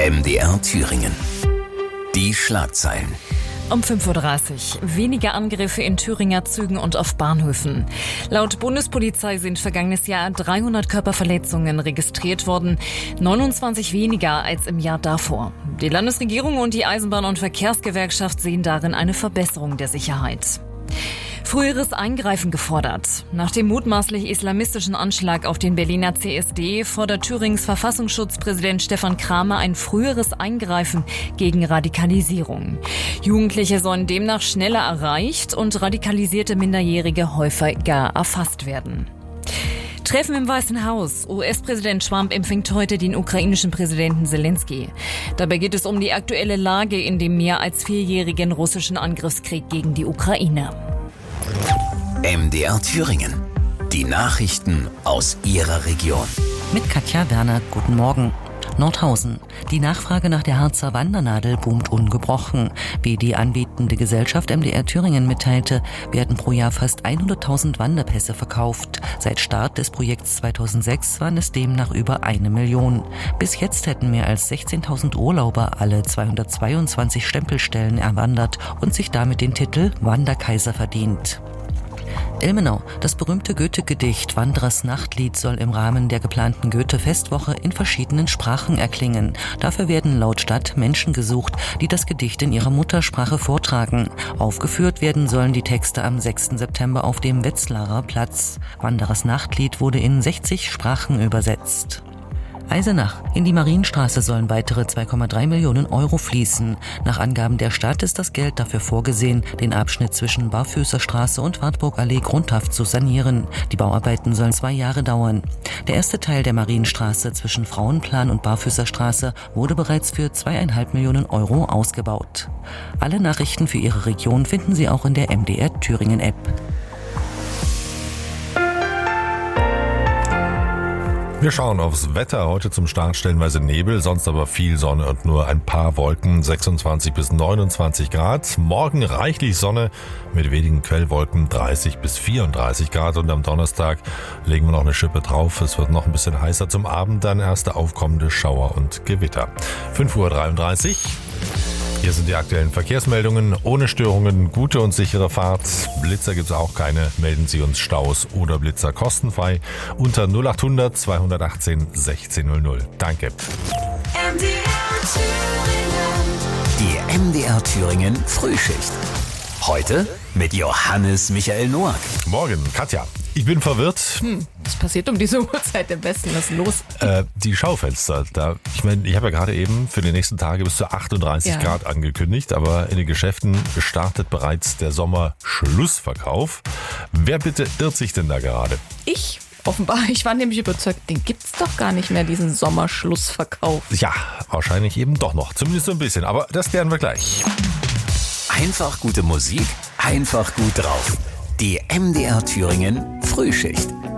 MDR Thüringen. Die Schlagzeilen. Um 5.30 Uhr. Weniger Angriffe in Thüringer Zügen und auf Bahnhöfen. Laut Bundespolizei sind vergangenes Jahr 300 Körperverletzungen registriert worden. 29 weniger als im Jahr davor. Die Landesregierung und die Eisenbahn- und Verkehrsgewerkschaft sehen darin eine Verbesserung der Sicherheit. Früheres Eingreifen gefordert. Nach dem mutmaßlich islamistischen Anschlag auf den Berliner CSD fordert Thürings Verfassungsschutzpräsident Stefan Kramer ein früheres Eingreifen gegen Radikalisierung. Jugendliche sollen demnach schneller erreicht und radikalisierte Minderjährige häufiger erfasst werden. Treffen im Weißen Haus. US-Präsident Trump empfängt heute den ukrainischen Präsidenten Zelensky. Dabei geht es um die aktuelle Lage in dem mehr als 4-jährigen russischen Angriffskrieg gegen die Ukraine. MDR Thüringen. Die Nachrichten aus Ihrer Region. Mit Katja Werner, guten Morgen. Nordhausen. Die Nachfrage nach der Harzer Wandernadel boomt ungebrochen. Wie die anbietende Gesellschaft MDR Thüringen mitteilte, werden pro Jahr fast 100.000 Wanderpässe verkauft. Seit Start des Projekts 2006 waren es demnach über 1 Million. Bis jetzt hätten mehr als 16.000 Urlauber alle 222 Stempelstellen erwandert und sich damit den Titel Wanderkaiser verdient. Ilmenau. Das berühmte Goethe-Gedicht Wanderers Nachtlied soll im Rahmen der geplanten Goethe-Festwoche in verschiedenen Sprachen erklingen. Dafür werden laut Stadt Menschen gesucht, die das Gedicht in ihrer Muttersprache vortragen. Aufgeführt werden sollen die Texte am 6. September auf dem Wetzlarer Platz. Wanderers Nachtlied wurde in 60 Sprachen übersetzt. Eisenach. In die Marienstraße sollen weitere 2,3 Millionen Euro fließen. Nach Angaben der Stadt ist das Geld dafür vorgesehen, den Abschnitt zwischen Barfüßerstraße und Wartburgallee grundhaft zu sanieren. Die Bauarbeiten sollen 2 Jahre dauern. Der erste Teil der Marienstraße zwischen Frauenplan und Barfüßerstraße wurde bereits für 2,5 Millionen Euro ausgebaut. Alle Nachrichten für Ihre Region finden Sie auch in der MDR Thüringen App. Wir schauen aufs Wetter. Heute zum Start stellenweise Nebel, sonst aber viel Sonne und nur ein paar Wolken, 26 bis 29 Grad. Morgen reichlich Sonne mit wenigen Quellwolken, 30 bis 34 Grad. Und am Donnerstag legen wir noch eine Schippe drauf. Es wird noch ein bisschen heißer zum Abend, dann erste aufkommende Schauer und Gewitter. 5.33 Uhr. Hier sind die aktuellen Verkehrsmeldungen. Ohne Störungen, gute und sichere Fahrt. Blitzer gibt es auch keine. Melden Sie uns Staus oder Blitzer kostenfrei unter 0800 218 1600. Danke. Die MDR Thüringen Frühschicht. Heute mit Johannes Michael Noack. Morgen, Katja. Ich bin verwirrt. Was passiert um diese Uhrzeit am besten? Was ist los? Die Schaufenster. Ich habe ja gerade eben für die nächsten Tage bis zu 38 Grad angekündigt, aber in den Geschäften startet bereits der Sommerschlussverkauf. Wer bitte irrt sich denn da gerade? Ich? Offenbar, ich war nämlich überzeugt, den gibt's doch gar nicht mehr, diesen Sommerschlussverkauf. Ja, wahrscheinlich eben doch noch. Zumindest so ein bisschen, aber das klären wir gleich. Einfach gute Musik, einfach gut drauf. Die MDR Thüringen Frühschicht.